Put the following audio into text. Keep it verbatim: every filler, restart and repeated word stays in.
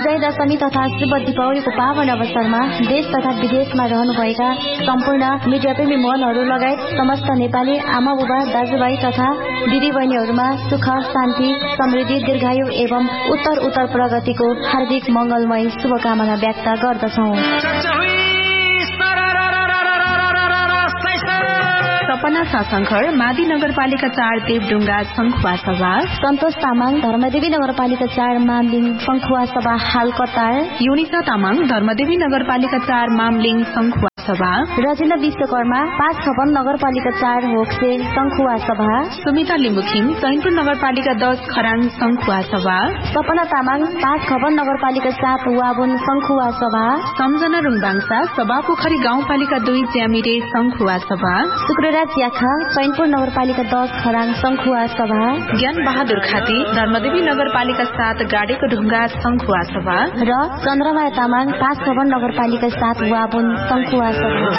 विजय दशमी तथा शुभ दीपावलीको पावन अवसरमा देश तथा विदेशमा रहनुभएका सम्पूर्ण मिडियाप्रेमी मनहरू लगायत समस्त नेपाली आमा बुबा दाजुभाइ तथा दिदी बहिनीहरूमा सुख शान्ति समृद्धि दीर्घायु एवं उत्तर उत्तर प्रगतिको हार्दिक मंगलमय शुभकामना व्यक्त गर्दछौं। सपना सासंखर मादी नगरपालिका चार देवडुङ्गा संखुवा सभा, सन्तोष तामाङ धर्मदेवी नगरपालिका चार मामलिङ संखुवा सभा हाल कतार, युनिसा तामाङ धर्मदेवी नगरपालिका चार मामलिङ संखुवा सभा, रजिना विश्वकर्मा पाँच छपन नगरपालिका चार होक्से संखुवा सभा, सुमिता लिम्बुखिम चैनपुर नगरपालिका दस खराङ संखुवा सभा, सपना तामाङ पाँच छपन नगरपालिका सात वाबुन संखुवा सभा, सम्झना रुङबाङसा सभापोखरी गाउँपालिका दुई ज्यामिरे संखुवा सभा, शुक्रराज याखा चैनपुर नगरपालिका दस खराङ संखुवा सभा, ज्ञान बहादुर खाती धर्मदेवी नगरपालिका सात गाडेको ढुङ्गा संखुवा सभा र चन्द्रमाया तामाङ पाँच छपन नगरपालिका सात वाबुन संखुवा सभा।